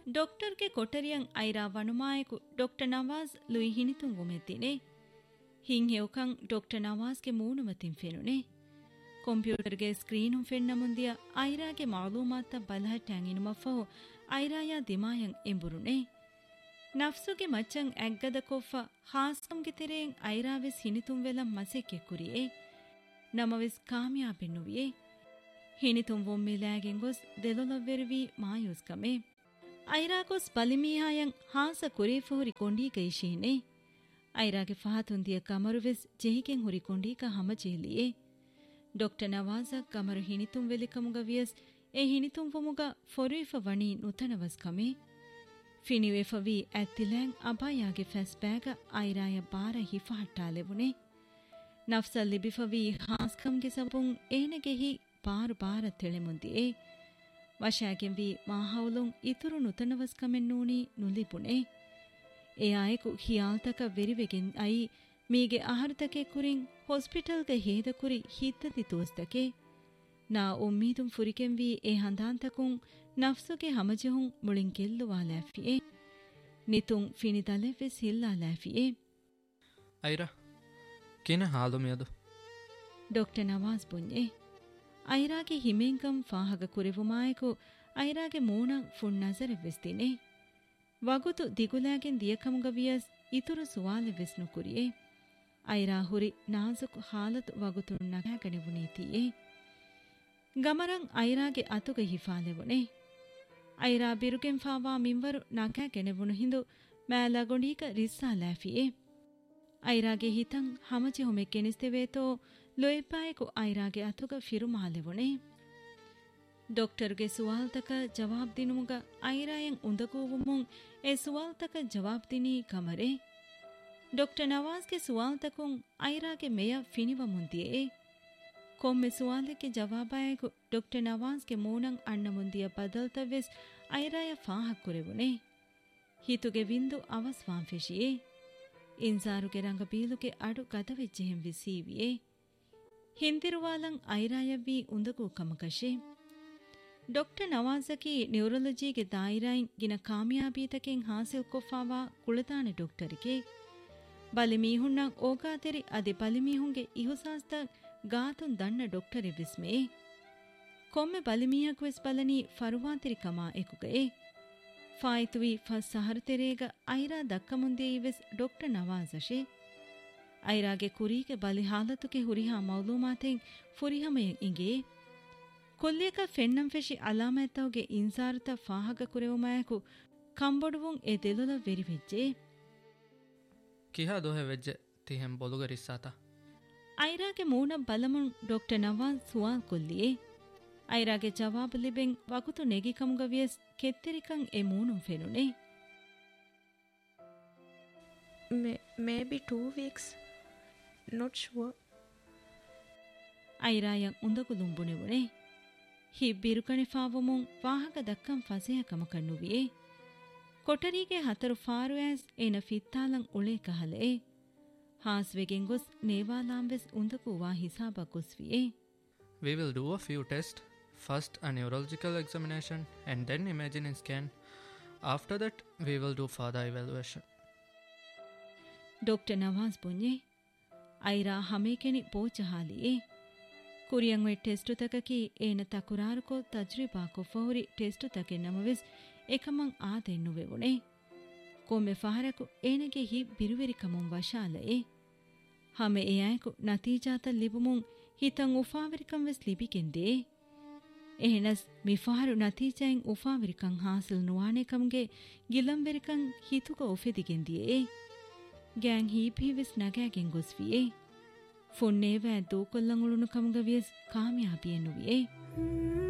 ಡಾಕ್ಟರ್ಗೆ ಕೊಟರಿಯಂ Aira ವನುಮಾಯಕು doctor Nawaz Luis ಹಿನಿತುಂ ಉಮೆತ್ತಿನೆ ಹಿಂ ಹೆವುಕಂ doctor ನವಾಜ್ಗೆ ಮೂನುಮತಿಂ ಫೆನುನೆ ಕಂಪ್ಯೂಟರ್ಗೆ ಸ್ಕ್ರೀನುಂ ಫೆನ್ನ ಮುಂದಿಯ ಐರಾಗೆ ಮಾಲೂಮಾತ ಬಲಹಟ್ಟಾಂ ಇನುಮಫಹು ಐರಾಯಾ ದಿಮಾಯಂ ಎಂಬುರುನೆ ನಫ್ಸುಗೆ ಮಚ್ಚಂ ಅಗ್ಗದ ಕೊಫ್ಫ ಹಾಸ್ಕಂಗೆ ತೆರೆಯಂ ಐರಾವೆಸ್ ಹಿನಿತುಂ ವೆಲಂ ಮಸೆಕ್ಕೆ ಕುರಿಯೆ ನಮವೆಸ್ ಕಾಮಿಯಾಬೆನ್ನುವಿಯೆ ಹಿನಿತುಂ ವೊಮ್ಮಿಲಾಗೆಂ ಗೊಸ್ ದೆಲೊಲವ್ವೆರುವಿ ಮಾಯೂಸ್ಕಮೆ ಐರಾಗೊಸ್ ಬಲಿಮೀಹಾಯಂ ಹಾಸ ಕುರೀಫುಹುರಿ ಕೊಂಡೀಕ ಇಶೀನೆ ಐರಾಗೆ ಫಹತುಂದಿಯ ಕಮರುವೆಸ್ ಜೆಹಿಗೆಂ ಹುರಿ ಕೊಂಡೀಕ ಹಮಜೇಲಿಯೆ ಡಾಕ್ಟರ್ ನವಾಜ ಕಮರು ಹಿನಿತುಂ ವೆಲಿಕಮುಗ ವಿಯಸ್ ಎ ಹಿನಿತುಂ ವೊಮುಗ ಫೊರುಯಿಫ ವಣಿ ನುತನವಸ್ ಕಮೆ ಫಿನಿವೆಫವಿ ಅತ್ತಿಲಾಂ ಅಬಾಯಾಗೆ ಫೆಸ್ ಬ್ಯಾಗ ಐರಾಯ ಬಾರ ಹಿಫ ಹಟ್ಟಾಲೆವುನೆ ನಫ್ಸಲ್ ಲಿಬಿಫವಿ ಹಾಸ್ಕಂಗೆ ಸಬುಂ ಏನೆಗೆ ಹಿ ಬಾರ ತೆಳೆಮುಂದಿಯೆ ವಶಾಗೆಂವಿ ಮಾಹೌಲುಂ ಇತುರು ನುತನವಸ್ ಕಮೆನ್ನೂನಿ ನುಲಿಪುಣೆ ಎ ಆಯಕು ಹಿಯಾಲ್ತಕ ವೆರಿವೆಗೆನ್ ಐ ಮೀಗೆ ಆಹಾರತಕೆ ಕುರಿಂ ಹಾಸ್ಪಿಟಲ್ಗೆ ಹೇದ ಕುರಿ ಹಿತ್ತತಿ ತೋಸ್ತಕೆ ನಾ ಉಮ್ಮೀದುಂ ಫುರಿಕೆಂವಿ ಎ ಹಂದಾಂತಕುಂ ನಫ್ಸುಗೆ ಹಮಜೆಹುಂ ಮುಳಿಂ ಗೆಲ್ಲುವಾ ಲಾಫಿಯೆ ನಿತುಂ ಫಿನಿದಲೆವೆಸ್ ಹಿಲ್ಲಾ ಲಾಫಿಯೆ ಐರಾ ಕಿನ ಹಾಲುಮಿಯದು ಡಾಕ್ಟರ್ ನವಾಜ್ ಬುನ್ಯೆ ಐರಾಗೆ ಹಿಮೆಂಕಂ ಫಾಹಗ ಕುರೆವುಮಾಯಕು ಐರಾಗೆ ಮೂಣಂ ಫುಣ್ ನಜರೆವ್ವೆಸ್ತಿನೆ ವಗುತು ದಿಗುಲಾಗೆನ್ ದಿಯಕಮುಗ ವಿಯಸ್ ಇತುರು ಸುವಾಲೆವ್ವೆಸ್ ನುಕುರಿಯೆ ಐರಾ ಹುರಿ ನಾಜುಕು ಹಾಲತು ವಗುತುಣ್ ನಗಾಗಣಿವುನೀತಿಯೆ ಗಮರಂ ಐರಾಗೆ ಅತುಗೆ ಹಿಫಾಲೆವುನೆ Aira ಬಿರುಗೆಂ fava ಮಿಂವರು ನಗಾಗೆಣೆವುನು Hindu ಮ್ಯಾಲಗೊಂಡೀಕ ರಿಸ್ಸಾ ಲಾಫಿಯೆ ಐರಾಗೆ ಹಿತಂ ಹಮಜೆ ಹೊಮೆ ಕೆನಿಸ್ತೆವೇತೋ ಲೊಯ್ಪಾಯಕು ಐರಾಗೆ ಅತುಗ ಫಿರುಮಾಲೆವುನೆ ಡಾಕ್ಟರ್ಗೆ ಸುವಾಲ್ತಕ Jawab ದಿನುಮುಗ ಐರಾಯಂ ಉಂದಗೂವುಮುಂ A ಸುವಾಲ್ತಕ Jawab ದಿನೀ ಕಮರೆ doctor ನವಾಜ್ಗೆ ಸುವಾಲ್ತಕುಂ ಐರಾಗೆ ಮೇಯ ಫಿನಿವ ಮುಂದಿಯೇ ಕೊಮ್ಮೆ ಸುವಾಲೆಗೆ ಜವಾಬಾಯಕು doctor ನವಾಜ್ಗೆ ಮೂನಂ ಅಣ್ಣ ಮುಂದಿಯ ಬದಲ್ತವೆಸ್ ಐರಾಯ ಫಾಹಕ್ಕುರೆವುನೆ ಹಿತುಗೆ ವಿಂದು ಅವಸ್ವಾಂ ಫೆಶಿಯೇ ಇನ್ಸಾರುಗೆ ರಂಗ ಬೀಲುಗೆ ಅಡು ಗದವೆಜ್ಜೆಹೆಂ ವಿಸೀವಿಯೇ ಹಿಂದಿರುವಾಲಂ ಐರಾಯವ್ವಿ ಉಂದಗೂ ಕಮಕಶೆ ಡಾಕ್ಟರ್ ನವಾಜಕಿ ನ್ಯೂರಾಲಜಿಗೆ ದಾಯಿರಾಯಿನ್ ಗಿನ ಕಾಮಿಯಾಬೀತಕೆಂ ಹಾಸಿಲ್ ಕೊಫಾವಾ ಕುಳತಾನೆ ಡಾಕ್ಟರಿಗೆ ಬಲಿಮೀಹುಣ್ಣಂ ಓಗಾತೆರಿ ಅದೆ ಬಲಿಮೀಹುಂಗೆ ಇಹುಸಾಸ್ತ ಗಾತುನ್ ದಣ್ಣ ಡಾಕ್ಟರೆ ವಿಸ್ಮೆ ಕೊಮ್ಮೆ ಬಲಿಮೀಹಕ್ವೆಸ್ ಬಲನಿ ಫರುವಾತಿರಿ ಕಮಾ ಎಕುಗೆ ಫಾಯಿತುವಿ ಫಸ್ ಸಹರತೆರೇಗ ಐರಾ ದಕ್ಕ ಮುಂದೆಯಿವೆಸ್ ಡಾಕ್ಟರ್ ನವಾಜಶೆ ಐರಾಗೆ ಕುರಿಗೆ ಬಲಿ ಹಾಲತುಗೆ ಹುರಿಹಾ ಮೌಲೂಮಾತೆಂ ಫುರಿಹಮೆಯಂ ಇಂಗೆ ಕೊಲ್ಲೇಕ ಫೆನ್ನಂ ಫೆಶಿ ಅಲಾಮೈತವಗೆ ಇನ್ಸಾರತ ಫಾಹಗ ಕುರೆವುಮಾಯಕು ಕಂಬೊಡುವುಂ A ದೆಲೊಲ ವೆರಿವೆಜ್ಜೆ ಕಿಹಾ ದೋಹೆ ವೆಜ್ಜೆ ತಿಹೆಂ ಬೊಲುಗರಿಸ್ಸಾತ ಐರಾಗೆ ಮೂನ ಬಲಮುನ್ doctor Nawaz ಸುವಾಲ್ ಕೊಲ್ಲಿಯೆ ಐರಾಗೆ ಜವಾಬು ಲಿಬೆಂ ವಗುತು ನೆಗಿಕಮುಗ ವಿಯಸ್ ಕೆತ್ತಿರಿಕಂ A ಮೂನುಂ ಫೆನುನೆ maybe 2 weeks not sure ಐರಾಯಂ ಉಂದಗುಲುಂಬುನೆವುನೆ ಹಿ ಬಿರುಕಣೆಫಾವುಮುಂ ವಾಹಕ ದಕ್ಕಂ ಫಸೆಯ ಕಮಕಣ್ಣುವಿಯೇ ಕೊಟರಿಗೆ ಹತರು ಫಾರುಯಾಸ್ ಏನ ಫಿತ್ತಾಲಂ ಉಳೆ ಕಹಲೆ ಹಾಸ್ವೆಗೆಂ ಗೊಸ್ ನೇವಾಲಾಂವೆಸ್ ಉಂದಕು ವಾ ಹಿಸಾಬ ಗೊಸ್ವಿಯೇ We will do a few tests. First a neurological examination and then imaging scan. After that we will do further evaluation. Doctor Nawaz ಬುನ್ಯೆ Aira ಹಮೇಕೆನಿ ಪೋಚಹಾಲಿಯೇ ಕುರಿಯಂವೆ test ತಕಕಿ ಏನ ತಕುರಾರುಕೊ ತಜ್ರಿಬಾಕೊ ಫೌರಿ test ತಕೆ ನಮವೆಸ್ ಏಕಮಂ ಆದೆನ್ನುವೆವುನೆ ಕೊಮ್ಮೆ ಫಹರಕು ಏನೆಗೆ ಹಿ ಬಿರುವೆರಿ ಕಮುಂ ವಶಾಲಯೇ ಹಮೆ ಎಯಾಯಕು ನತೀಜಾತ ಲಿಬುಮುಂ ಹಿತಂ ಉಫಾವೆರಿಕಂ ವೆಸ್ ಲಿಬಿಗೆಂದೇ ಎಹೆನಸ್ ಮಿಫಾರು ನತೀಜಾಯಿಂ ಉಫಾವೆರಿಕಂ ಹಾಸಿಲ್ ನುವಾನೆಕಂಗೆ ಗಿಲಂಬೆರಿಕಂ ಹಿತುಗ ಉಫೆದಿಗೆಂದಿಯೇ gang ಹೀಪೀವೆಸ್ ನಗಾಗೆಂ ಗೊಸ್ವಿಯೇ ಫೊನ್ನೇವ್ಯಾ ದೂಕೊಲ್ಲಂಗುಳುನು ಕಮುಗ ವಿಯಸ್ ಕಾಮಿಯಾಬಿಯೆನ್ನುವಿಯೇ